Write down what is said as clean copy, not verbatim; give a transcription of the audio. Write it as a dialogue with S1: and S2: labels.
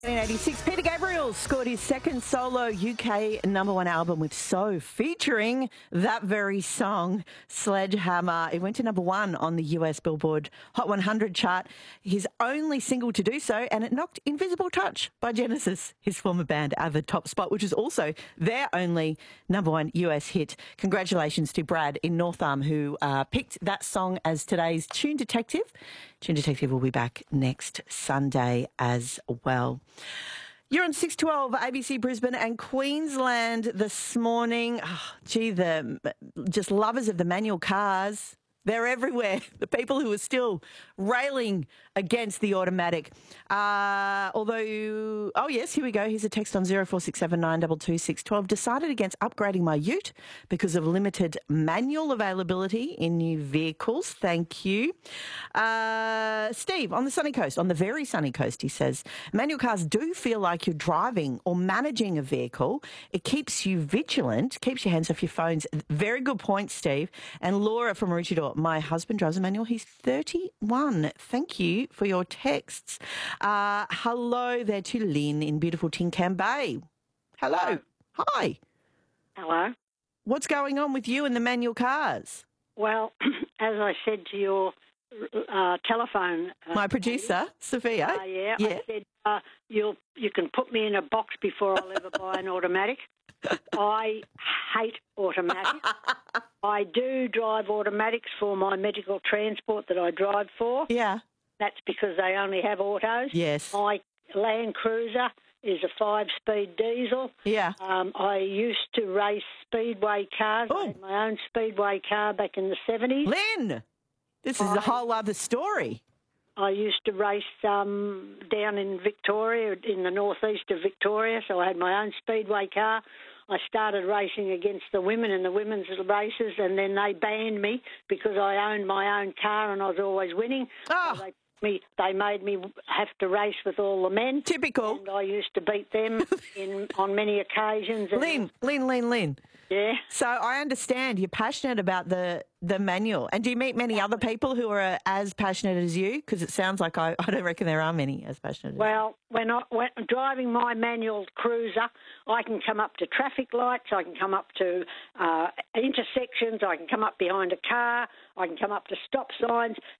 S1: 1986, Peter Gabriel scored his second solo UK #1 album with So, featuring that very song, Sledgehammer. It went to #1 on the US Billboard Hot 100 chart, his only single to do so, and it knocked Invisible Touch by Genesis, his former band, out of the top spot, which is also their only #1 US hit. Congratulations to Brad in North Arm, who picked that song as today's Tune Detective. Tune Detective will be back next Sunday as well. You're on 612 ABC Brisbane and Queensland this morning. Oh, the just lovers of the manual cars. They're everywhere. The people who are still railing against the automatic. Oh yes, here we go. Here's a text on 0467922612. Decided against upgrading my ute because of limited manual availability in new vehicles. Thank you. Steve, on the sunny coast, on the very sunny coast, he says, manual cars do feel like you're driving or managing a vehicle. It keeps you vigilant, keeps your hands off your phones. Very good point, Steve. And Laura from Maroochydore, my husband drives a manual. He's 31. Thank you for your texts. Hello there to Lynn in beautiful Tin Can Bay. Hello. Hi.
S2: Hello.
S1: What's going on with you and the manual cars?
S2: Well, as I said to your telephone...
S1: my producer, Sophia.
S2: I said, you can put me in a box before I'll ever buy an automatic. I hate automatics. I do drive automatics for my medical transport that I drive for.
S1: Yeah.
S2: That's because they only have autos.
S1: Yes.
S2: My Land Cruiser is a 5-speed diesel.
S1: Yeah.
S2: I used to race speedway cars.
S1: Oh.
S2: I had my own speedway car back in the 70s.
S1: Lynn, this is a whole other story.
S2: I used to race down in Victoria, in the northeast of Victoria, so I had my own speedway car. I started racing against the women in the women's races, and then they banned me because I owned my own car and I was always winning.
S1: Oh.
S2: So they made me have to race with all the men.
S1: Typical.
S2: And I used to beat them on many occasions.
S1: Lynn.
S2: Yeah.
S1: So I understand you're passionate about the manual. And do you meet many other people who are as passionate as you? Because it sounds like I don't reckon there are many as passionate as you.
S2: Well, when driving my manual cruiser, I can come up to traffic lights, I can come up to intersections, I can come up behind a car, I can come up to stop signs,